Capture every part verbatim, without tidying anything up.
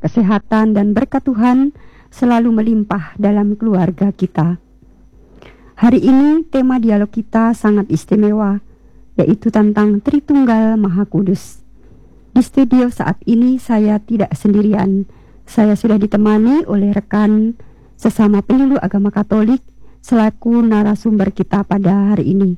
kesehatan dan berkat Tuhan selalu melimpah dalam keluarga kita. Hari ini tema dialog kita sangat istimewa, yaitu tentang Tritunggal Maha Kudus. Di studio saat ini saya tidak sendirian. Saya sudah ditemani oleh rekan sesama penyuluh agama Katolik selaku narasumber kita pada hari ini.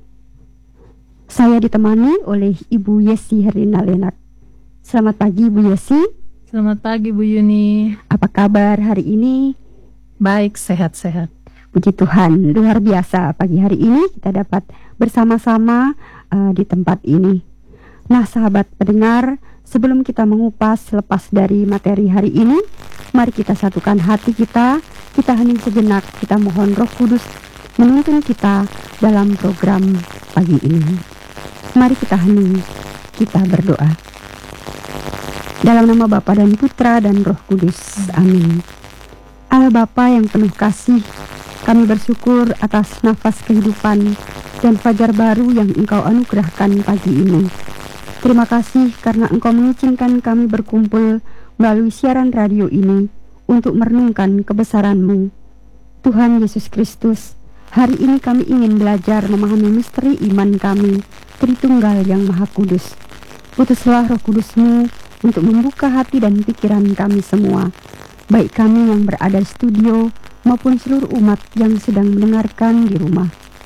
Saya ditemani oleh Ibu Yesi Herlina Lenak. Selamat pagi Bu Yesi. Selamat pagi Bu Yuni. Apa kabar hari ini? Baik, sehat-sehat. Puji Tuhan, luar biasa pagi hari ini kita dapat bersama-sama uh, di tempat ini. Nah sahabat pendengar, sebelum kita mengupas lepas dari materi hari ini, mari kita satukan hati kita, kita hening sejenak, kita mohon Roh Kudus menuntun kita dalam program pagi ini. Mari kita hening, kita berdoa. Dalam nama Bapa dan Putra dan Roh Kudus, amin. Allah Bapa yang penuh kasih, kami bersyukur atas nafas kehidupan dan fajar baru yang Engkau anugerahkan pagi ini. Terima kasih karena Engkau mengizinkan kami berkumpul melalui siaran radio ini untuk merenungkan kebesaran-Mu. Tuhan Yesus Kristus, hari ini kami ingin belajar memahami misteri iman kami, Tritunggal yang Maha Kudus. Utuslah Roh Kudus-Mu untuk membuka hati dan pikiran kami semua, baik kami yang berada di studio maupun seluruh umat yang sedang mendengarkan di rumah.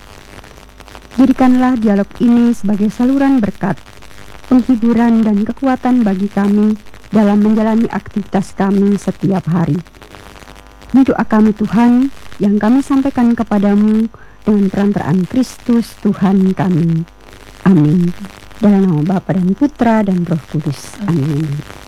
Jadikanlah dialog ini sebagai saluran berkat, penghiburan dan kekuatan bagi kami dalam menjalani aktivitas kami setiap hari. Ini doa kami Tuhan yang kami sampaikan kepadamu dengan perantaraan Kristus Tuhan kami. Amin. Dalam nama Bapa dan Putra dan Roh Kudus. Amin.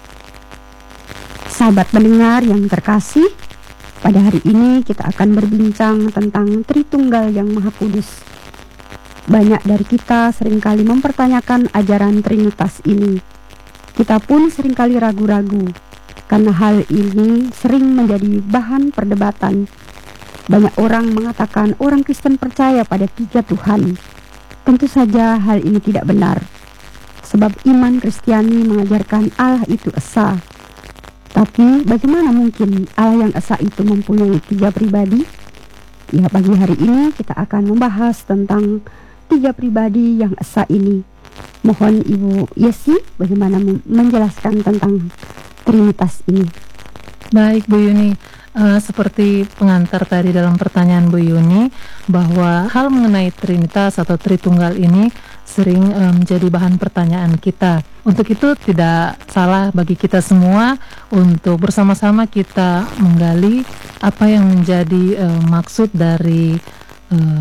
Sahabat pendengar yang terkasih, pada hari ini kita akan berbincang tentang Tritunggal yang Maha Kudus. Banyak dari kita seringkali mempertanyakan ajaran Trinitas ini. Kita pun seringkali ragu-ragu, karena hal ini sering menjadi bahan perdebatan. Banyak orang mengatakan orang Kristen percaya pada tiga Tuhan. Tentu saja hal ini tidak benar, sebab iman Kristiani mengajarkan Allah itu esa. Tapi bagaimana mungkin Allah yang esa itu mempunyai tiga pribadi? Ya, pagi hari ini kita akan membahas tentang tiga pribadi yang esa ini. Mohon Ibu Yesi bagaimana menjelaskan tentang Trinitas ini. Baik Bu Yuni, uh, seperti pengantar tadi dalam pertanyaan Bu Yuni, bahwa hal mengenai Trinitas atau Tritunggal ini sering uh, menjadi bahan pertanyaan kita. Untuk itu tidak salah bagi kita semua untuk bersama-sama kita menggali apa yang menjadi uh, maksud dari uh,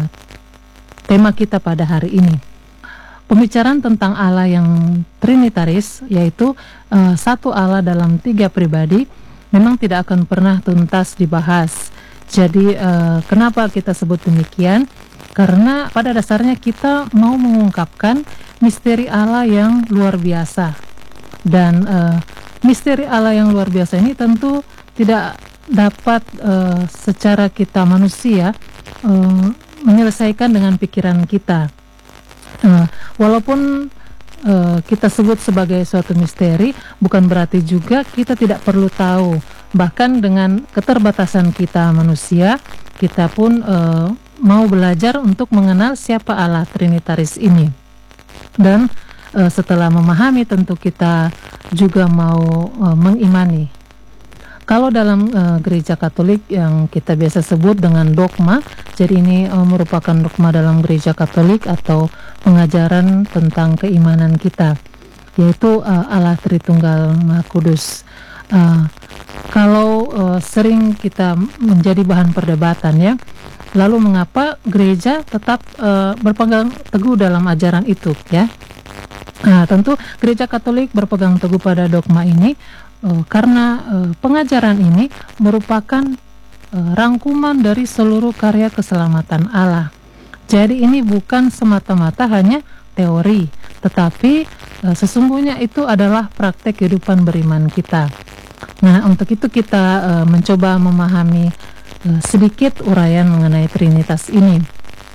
tema kita pada hari ini. Pembicaraan tentang Allah yang Trinitaris, yaitu uh, satu Allah dalam tiga pribadi, memang tidak akan pernah tuntas dibahas. Jadi uh, kenapa kita sebut demikian? Karena pada dasarnya kita mau mengungkapkan misteri Allah yang luar biasa. Dan uh, misteri Allah yang luar biasa ini tentu tidak dapat uh, secara kita manusia uh, menyelesaikan dengan pikiran kita. Uh, walaupun uh, kita sebut sebagai suatu misteri, bukan berarti juga kita tidak perlu tahu. Bahkan dengan keterbatasan kita manusia, kita pun uh, mau belajar untuk mengenal siapa Allah Trinitaris ini. Dan uh, setelah memahami, tentu kita juga mau uh, mengimani. Kalau dalam uh, gereja Katolik yang kita biasa sebut dengan dogma, jadi ini uh, merupakan dogma dalam gereja Katolik atau pengajaran tentang keimanan kita, yaitu uh, Allah Tritunggal Maha Kudus. Uh, kalau uh, sering kita menjadi bahan perdebatan ya, lalu mengapa gereja tetap uh, berpegang teguh dalam ajaran itu ya? Nah, tentu gereja Katolik berpegang teguh pada dogma ini Uh, karena uh, pengajaran ini merupakan uh, rangkuman dari seluruh karya keselamatan Allah. Jadi ini bukan semata-mata hanya teori, tetapi uh, sesungguhnya itu adalah praktek kehidupan beriman kita. Nah, untuk itu kita uh, mencoba memahami uh, sedikit uraian mengenai Trinitas ini.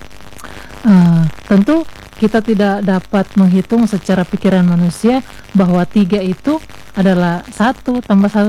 Uh, tentu kita tidak dapat menghitung secara pikiran manusia bahwa tiga itu adalah satu tambah satu